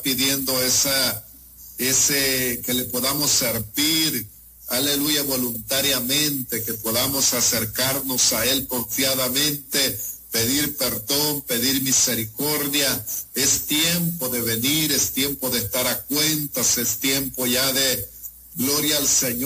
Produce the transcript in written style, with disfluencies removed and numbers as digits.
pidiendo que le podamos servir, aleluya, voluntariamente, que podamos acercarnos a Él confiadamente, pedir perdón, pedir misericordia. Es tiempo de venir, es tiempo de estar a cuentas, es tiempo ya de gloria al Señor.